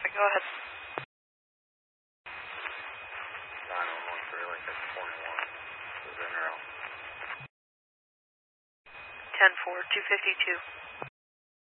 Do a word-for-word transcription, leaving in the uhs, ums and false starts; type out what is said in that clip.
Go ahead. nine one one for Lincoln twenty-one. Is in or out? ten four, two fifty-two.